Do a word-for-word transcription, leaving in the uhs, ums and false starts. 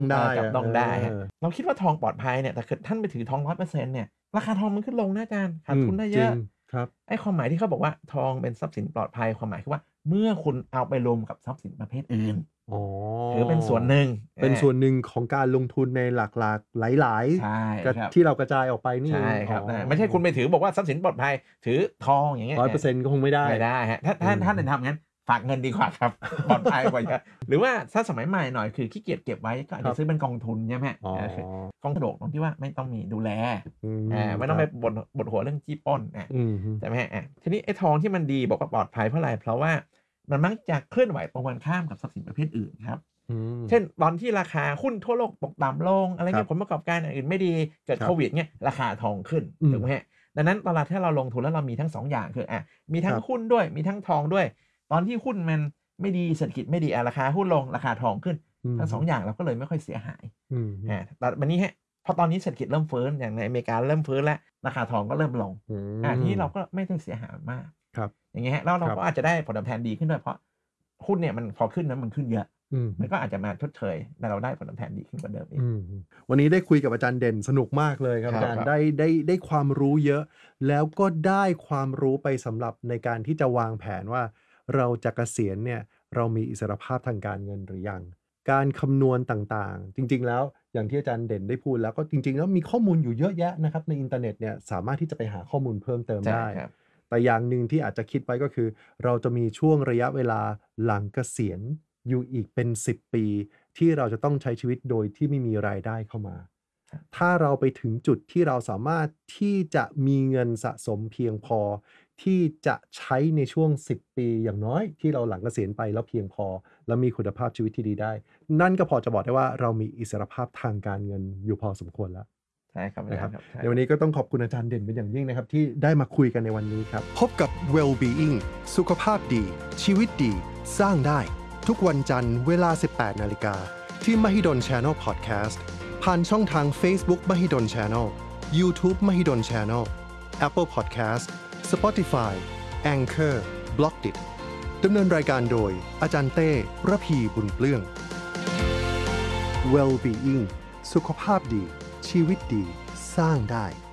ได้จับต้องได้ฮะเออเราคิดว่าทองปลอดภัยเนี่ยแต่เกิดท่านไปถือทอง ร้อยเปอร์เซ็นต์ เนี่ยราคาทองมันขึ้นลงนะอาจารย์ขาดทุนได้เยอะจริงครับไอ้ความหมายที่เขาบอกว่าทองเป็นทรัพย์สินปลอดภัยความหมายคือว่าเมื่อคุณเอาไปรวมกับทรัพย์สินประเภทอื่นอ๋อถือเป็นส่วนหนึ่งเป็นส่วนอาหนึ่งของการลงทุนในหลากๆหลายใช่ๆกับครับที่เรากระจายออกไปนี่ใช่ครับอ๋อไม่ใช่คุณไปถือบอกว่าทรัพย์สินปลอดภัยถือทองอย่างเงี้ยร้อยเปอร์เซ็นต์ ก็คงไม่ได้ไม่ได้ฮะถ้าถ้าอืมท่านจะทำงั้นฝากเงินดีกว่าครับ ปลอดภัยกว่าเยอะหรือว่าถ้าสมัยใหม่หน่อยคือขี้เกียจเก็บไว้ก็อาจครัจะบซื้อเป็นกองทุนใช่ไหมอ๋อเออคือกองสะดวกตรงที่ว่าไม่ต้องมีดูแลอืมอ่าไม่ต้องไปบ่นปวดหัวเรื่องจี้ปล้นอ่ะอืมใช่ไหมฮะอ่ะทีนี้ไอ้ทองที่มันดีบอกว่าปลอดภัยเพราะอะไรเพราะว่ามันมักจะเคลื่อนไหวตรงกันข้ามกับทรัพย์สินประเภทอื่นครับอืมเช่นตอนที่ราคาหุ้นทั่วโลกตกต่ำลงอะไรครัเงี้บยผลประกอบการอื่นไม่ดีเกิดครับโควิดเงี้ยราคาทองขึ้นอืมถูกไหมฮะดังนั้นตลาดที่เราลงทุนแล้วเรามีทั้งสองอย่างคืออ่ะมีทั้งครับหุ้นด้วยมีทั้งทองด้วย ตอนที่หุ้นมันไม่ดีเศรษฐกิจไม่ดีอ่ะราคาหุ้นลงราคาทองขึ้นอืมทั้งสองอย่างเราก็เลยไม่ค่อยเสียหายอืมอ่าแต่วันนี้ฮะพอตอนนี้เศรษฐกิจเริ่มฟื้นอย่างในอเมริกาเริ่มฟื้นแล้วราคาทองก็เริ่มลงอืมอ่าทีนี้เราก็ไม่ได้เสียหายมากครับอย่างเงี้ยฮะแล้วเราครับก็อาจจะได้ผลตอบแทนดีขึ้นด้วยเพราะหุ้นเนี่ยมันพอขึ้นนะมันขึ้นเยอะอืมมันก็อาจจะมาชดเชยแต่เราได้ผลตอบแทนดีขึ้นกว่าเดิมอีกอืมวันนี้ได้คุยกับอาจารย์เด่นสนุกมากเลยครับครับอาจารครัย์บได้ได้ได้ความรู้เยอะ แล้วก็ได้ความรู้ไปสำหรับในการที่จะวางแผนว่าเราจะเกษียณเนี่ยเรามีอิสรภาพทางการเงินหรือยัง การคำนวณต่างๆ จริง ๆ แล้วอย่างที่อาจารย์เด่นได้พูดแล้วก็จริง ๆ แล้วมีข้อมูลอยู่เยอะแยะนะครับในอินเทอร์เน็ตเนี่ยสามารถที่จะไปหาข้อมูลเพิ่มเติมใช่ได้ครับแต่อย่างหนึ่งที่อาจจะคิดไว้ก็คือ เราจะมีช่วงระยะเวลาหลังเกษียณอยู่อีกเป็นสิบปีที่เราจะต้องใช้ชีวิตโดยที่ไม่มีรายได้เข้ามาครับถ้าเราไปถึงจุดที่เราสามารถที่จะมีเงินสะสมเพียงพอ ที่จะใช้ในช่วงสิบปีอย่างน้อยที่เราหลังเกษียณไปแล้วเพียงพอ แล้วมีคุณภาพชีวิตที่ดีได้ นั่นก็พอจะบอกได้ว่าเรามีอิสรภาพทางการเงินอยู่พอสมควรแล้วใช่ครับอานะคจารัรบย์ครับใช่ในวันนี้ก็ต้องขอบคุณอาจารย์เด่นเป็นอย่างยิ่งนะครับที่ได้มาคุยกันในวันนี้ครับพบกับ Well-being สุขภาพดี ชีวิตดี สร้างได้ ทุกวันจันทร์เวลา สิบแปดนาฬิกาที่ Mahidol Channel Podcast ผ่านช่องทาง Facebook Mahidol Channel YouTube Mahidol Channel Apple Podcast Spotify Anchor Blockdit ดำเนินรายการโดยอาจารย์เต้ระพีบุญเปลื้อง Well-being สุขภาพดี ชีวิตดี สร้างได้